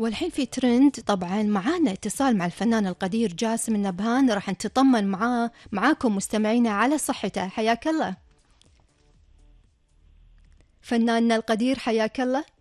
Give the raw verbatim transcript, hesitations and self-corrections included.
والحين في ترند، طبعا معانا اتصال مع الفنان القدير جاسم النبهان، راح نتطمن معاه معاكم مستمعينا على صحته. حياك الله فناننا القدير، حياك الله.